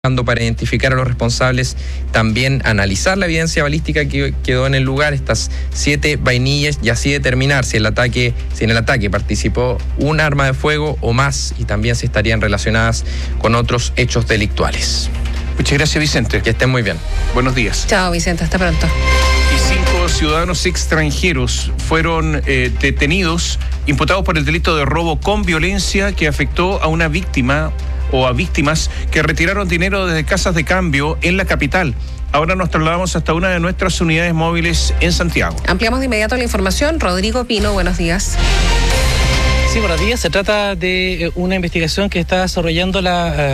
para identificar a los responsables, también analizar la evidencia balística que quedó en el lugar, estas 7 vainillas, y así determinar si en el ataque participó un arma de fuego o más, y también si estarían relacionadas con otros hechos delictuales. Muchas gracias, Vicente. Que estén muy bien. Buenos días. Chao, Vicente, hasta pronto. Y 5 ciudadanos extranjeros fueron detenidos, imputados por el delito de robo con violencia que afectó a una víctima o a víctimas que retiraron dinero desde casas de cambio en la capital. Ahora nos trasladamos hasta una de nuestras unidades móviles en Santiago. Ampliamos de inmediato la información. Rodrigo Pino, buenos días. Sí, buenos días. Se trata de una investigación que está desarrollando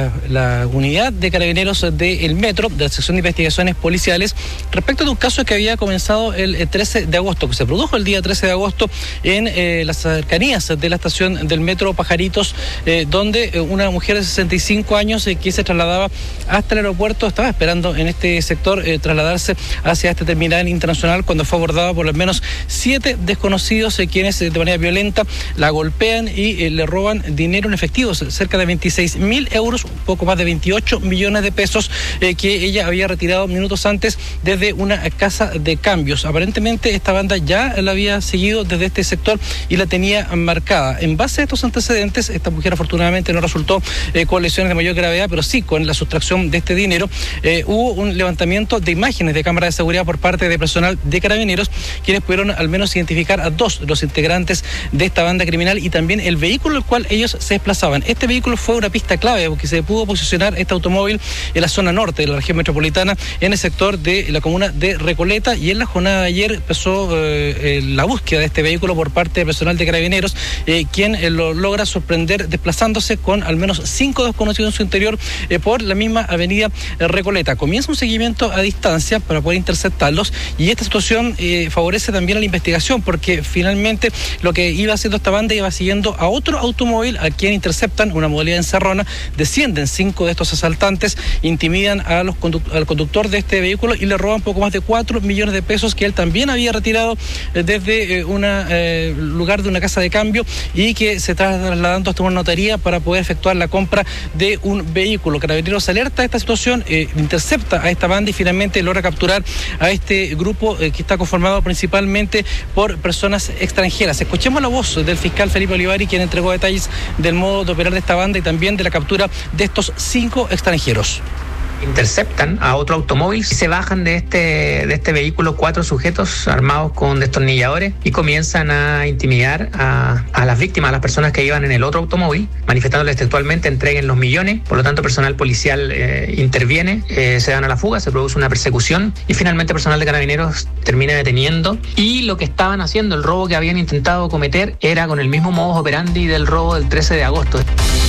la unidad de carabineros del Metro, de la sección de investigaciones policiales, respecto de un caso que había comenzado el 13 de agosto, que se produjo el día 13 de agosto en las cercanías de la estación del Metro Pajaritos, donde una mujer de 65 años que se trasladaba hasta el aeropuerto, estaba esperando en este sector trasladarse hacia este terminal internacional, cuando fue abordada por al menos 7 desconocidos quienes de manera violenta la golpean y le roban dinero en efectivo, cerca de 26.000 euros, un poco más de 28 millones de pesos que ella había retirado minutos antes desde una casa de cambios. Aparentemente esta banda ya la había seguido desde este sector y la tenía marcada. En base a estos antecedentes, esta mujer afortunadamente no resultó con lesiones de mayor gravedad, pero sí con la sustracción de este dinero. Hubo un levantamiento de imágenes de cámara de seguridad por parte de personal de carabineros, quienes pudieron al menos identificar a 2 de los integrantes de esta banda criminal y también el vehículo en el cual ellos se desplazaban. Este vehículo fue una pista clave porque se pudo posicionar este automóvil en la zona norte de la región metropolitana, en el sector de la comuna de Recoleta, y en la jornada de ayer empezó la búsqueda de este vehículo por parte del personal de carabineros, quien lo logra sorprender desplazándose con al menos 5 desconocidos en su interior por la misma avenida Recoleta. Comienza un seguimiento a distancia para poder interceptarlos, y esta situación favorece también a la investigación, porque finalmente lo que iba haciendo esta banda iba siguiendo a otro automóvil a quien interceptan, una modalidad encerrona, descienden 5 de estos asaltantes, intimidan al conductor de este vehículo y le roban poco más de 4 millones de pesos que él también había retirado desde un lugar de una casa de cambio, y que se está trasladando hasta una notaría para poder efectuar la compra de un vehículo. Carabineros alerta a esta situación, intercepta a esta banda y finalmente logra capturar a este grupo que está conformado principalmente por personas extranjeras. Escuchemos la voz del fiscal Felipe Olivari, quien entregó detalles del modo de operar de esta banda y también de la captura de estos 5 extranjeros. Interceptan a otro automóvil y se bajan de este vehículo 4 sujetos armados con destornilladores y comienzan a intimidar a las víctimas, a las personas que iban en el otro automóvil, manifestándoles textualmente: entreguen los millones. Por lo tanto, personal policial interviene, se dan a la fuga, se produce una persecución y finalmente personal de carabineros termina deteniendo. Y lo que estaban haciendo, el robo que habían intentado cometer, era con el mismo modus operandi del robo del 13 de agosto.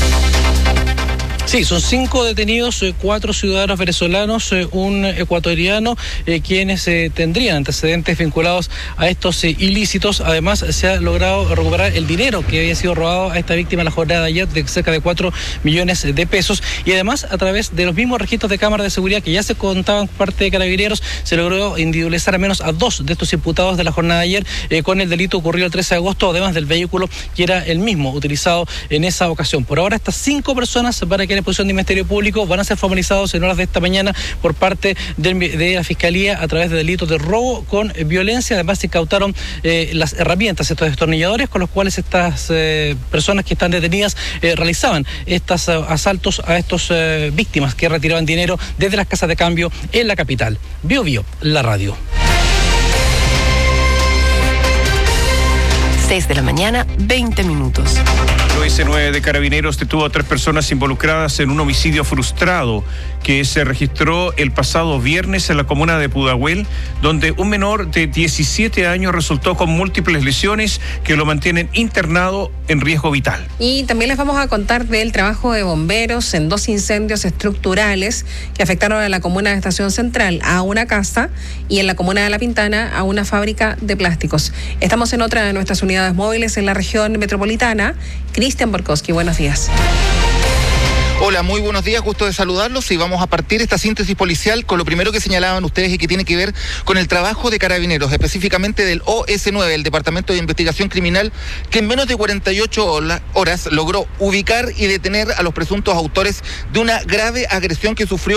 Sí, son 5 detenidos, 4 ciudadanos venezolanos, un ecuatoriano, quienes tendrían antecedentes vinculados a estos ilícitos. Además, se ha logrado recuperar el dinero que había sido robado a esta víctima en la jornada de ayer, de cerca de 4 millones de pesos. Y además, a través de los mismos registros de cámara de seguridad que ya se contaban por parte de carabineros, se logró individualizar a menos a 2 de estos imputados de la jornada de ayer con el delito ocurrido el 13 de agosto, además del vehículo que era el mismo utilizado en esa ocasión. Por ahora, estas 5 personas van a quedar en posición de Ministerio Público, van a ser formalizados en horas de esta mañana por parte de la Fiscalía a través de delitos de robo con violencia. Además, se incautaron las herramientas, estos destornilladores con los cuales estas personas que están detenidas realizaban estos asaltos a estos víctimas que retiraban dinero desde las casas de cambio en la capital. Bio Bio, la radio. 6 de la mañana, 20 minutos. El OS9 de Carabineros detuvo a 3 personas involucradas en un homicidio frustrado que se registró el pasado viernes en la comuna de Pudahuel, donde un menor de 17 años resultó con múltiples lesiones que lo mantienen internado en riesgo vital. Y también les vamos a contar del trabajo de bomberos en 2 incendios estructurales que afectaron a la comuna de Estación Central, a una casa, y en la comuna de La Pintana a una fábrica de plásticos. Estamos en otra de nuestras unidades móviles en la región metropolitana. Cristian Borkowski, buenos días. Hola, muy buenos días, gusto de saludarlos y vamos a partir esta síntesis policial con lo primero que señalaban ustedes y que tiene que ver con el trabajo de Carabineros, específicamente del OS9, el Departamento de Investigación Criminal, que en menos de 48 horas logró ubicar y detener a los presuntos autores de una grave agresión que sufrió